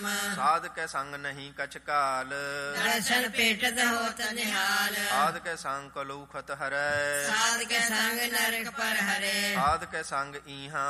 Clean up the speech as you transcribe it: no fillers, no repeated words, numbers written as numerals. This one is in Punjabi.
ਨਾਮ। ਸਾਧ ਕੈ ਸੰਗ ਨਹੀਂ ਕਛ ਕਾਲ, ਦਰਸ਼ਨ ਭੇਟਤ ਹੋਤ ਨਿਹਾਲ। ਸਾਧ ਕੈ ਸੰਗ ਕਲੂ ਖਤ ਹਰੈ, ਸਾਧ ਕੇ ਸੰਗ ਨਰਕ ਪਰ ਹਰੇ। ਸਾਧ ਕੈ ਸੰਗ ਈਹਾ